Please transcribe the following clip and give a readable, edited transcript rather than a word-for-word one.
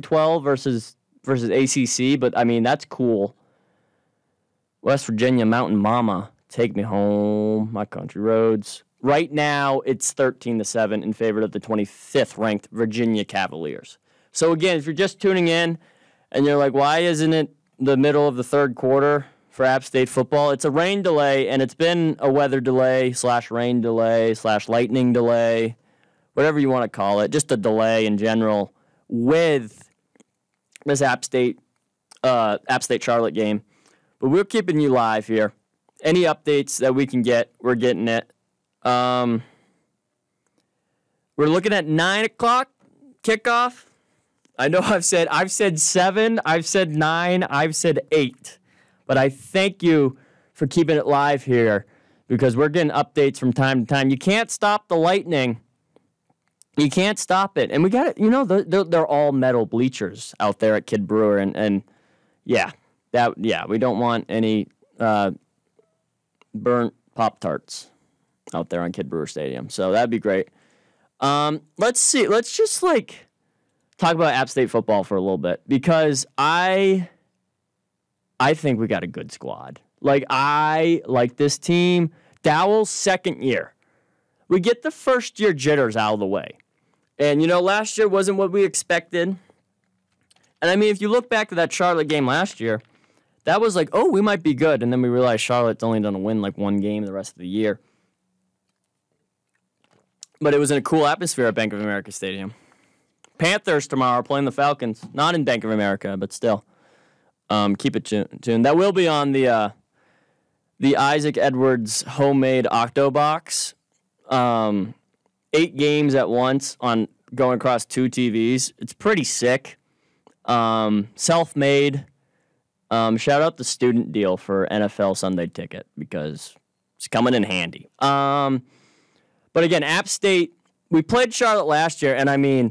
Pac-12 versus ACC, but I mean that's cool. West Virginia Mountain Mama, take me home, my country roads. Right now, it's 13-7 in favor of the 25th ranked Virginia Cavaliers. So again, if you're just tuning in and you're like, why isn't it the middle of the third quarter for App State football? It's a rain delay, and it's been a weather delay / rain delay / lightning delay, whatever you want to call it, just a delay in general with this App State Charlotte game. But we're keeping you live here. Any updates that we can get, we're getting it. We're looking at 9 o'clock kickoff. I know I've said 7, I've said 9, I've said 8. But I thank you for keeping it live here because we're getting updates from time to time. You can't stop the lightning. You can't stop it. And we got it, they're all metal bleachers out there at Kid Brewer. And we don't want any burnt Pop-Tarts out there on Kid Brewer Stadium. So that'd be great. Let's see. Let's just talk about App State football for a little bit because I think we got a good squad. I like this team. Dowell's second year. We get the first year jitters out of the way. And, last year wasn't what we expected. And, I mean, if you look back to that Charlotte game last year, that was we might be good. And then we realized Charlotte's only going to win one game the rest of the year. But it was in a cool atmosphere at Bank of America Stadium. Panthers tomorrow playing the Falcons. Not in Bank of America, but still. Keep it tuned. That will be on the Isaac Edwards homemade Octobox. 8 games at once on going across 2 TVs. It's pretty sick. Self-made. Shout out the student deal for NFL Sunday Ticket because it's coming in handy. But again, App State, we played Charlotte last year, and I mean,